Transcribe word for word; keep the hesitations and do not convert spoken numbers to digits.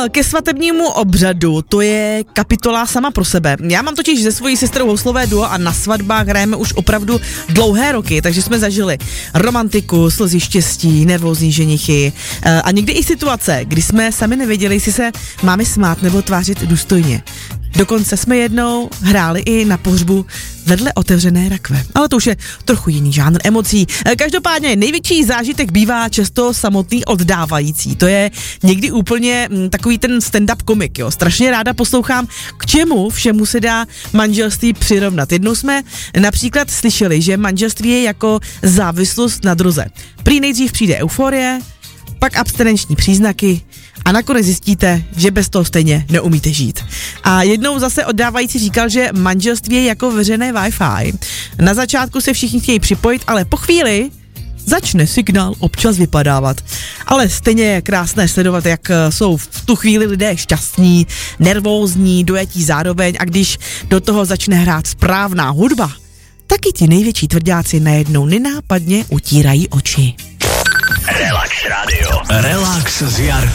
ke svatebnímu obřadu, to je kapitola sama pro sebe. Já mám totiž se svojí sestrou houslové duo a na svatbách hrajeme už opravdu dlouhé roky, takže jsme zažili romantiku, slzy štěstí, nervózní ženichy a někdy i situace, kdy jsme sami nevěděli, jestli se máme smát nebo tvářit důstojně. Dokonce jsme jednou hráli i na pohřbu vedle otevřené rakve. Ale to už je trochu jiný žánr emocí. Každopádně největší zážitek bývá často samotný oddávající. To je někdy úplně m, takový ten stand-up komik, jo. Strašně ráda poslouchám, k čemu všemu se dá manželství přirovnat. Jednou jsme například slyšeli, že manželství je jako závislost na droze. Prý nejdřív přijde euforie, pak abstinenční příznaky a nakonec zjistíte, že bez toho stejně neumíte žít. A jednou zase oddávající říkal, že manželství je jako veřejné Wi-Fi. Na začátku se všichni chtějí připojit, ale po chvíli začne signál občas vypadávat. Ale stejně je krásné sledovat, jak jsou v tu chvíli lidé šťastní, nervózní, dojetí zároveň a když do toho začne hrát správná hudba, taky ti největší tvrďáci najednou nenápadně utírají oči. Relax Radio. Relax s Jarkou.